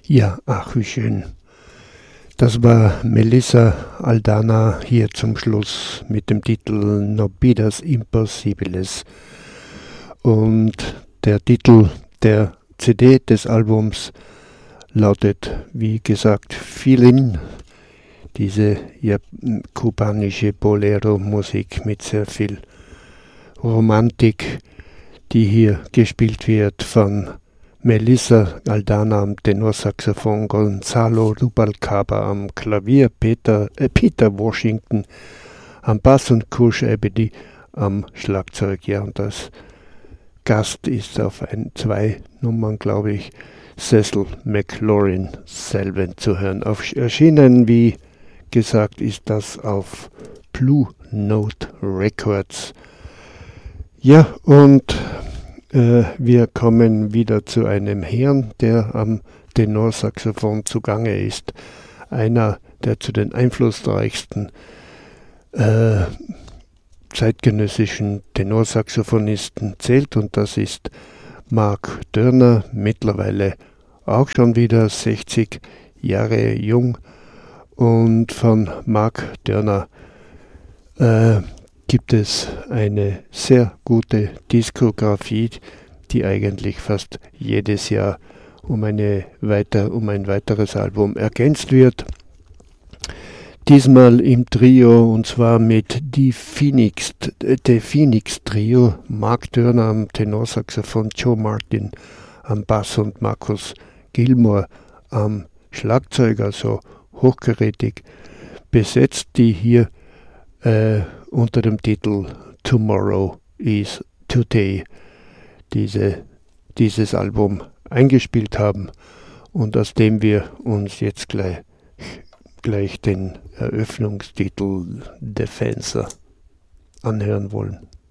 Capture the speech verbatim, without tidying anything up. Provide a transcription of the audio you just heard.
Ja, ach wie schön. Das war Melissa Aldana hier zum Schluss mit dem Titel No Vidas Impossibles. Und der Titel der C D des Albums lautet, wie gesagt, Feeling. Diese ja, kubanische Bolero-Musik mit sehr viel Romantik, die hier gespielt wird von Melissa Aldana am Tenorsaxophon, Gonzalo Rubalcaba am Klavier, Peter, äh, Peter Washington am Bass und Kush Abedi am Schlagzeug. Ja, und als Gast ist auf ein, zwei Nummern, glaube ich, Cecil McLaurin Salvant zu hören. Auf, erschienen, wie gesagt, ist das auf Blue Note Records. Ja, und äh, wir kommen wieder zu einem Herrn, der am Tenorsaxophon zugange ist. Einer, der zu den einflussreichsten äh, zeitgenössischen Tenorsaxophonisten zählt, und das ist Mark Dörner, mittlerweile auch schon wieder sechzig Jahre jung. Und von Mark Dörner äh, gibt es eine sehr gute Diskografie, die eigentlich fast jedes Jahr um, eine weiter, um ein weiteres Album ergänzt wird. Diesmal im Trio, und zwar mit die Phoenix, The Phoenix Trio, Mark Dörner am Tenorsaxophon, Joe Martin am Bass und Marcus Gilmore am Schlagzeug, also hochkarätig besetzt, die hier äh, unter dem Titel Tomorrow is Today diese, dieses Album eingespielt haben und aus dem wir uns jetzt gleich, gleich den Eröffnungstitel Defensor anhören wollen.